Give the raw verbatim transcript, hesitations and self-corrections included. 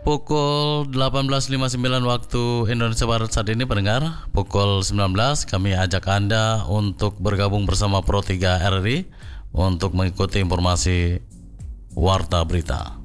pukul delapan belas lima puluh sembilan waktu Indonesia Barat saat ini pendengar. Pukul sembilan belas kami ajak Anda untuk bergabung bersama Pro tiga R R I untuk mengikuti informasi Warta Berita.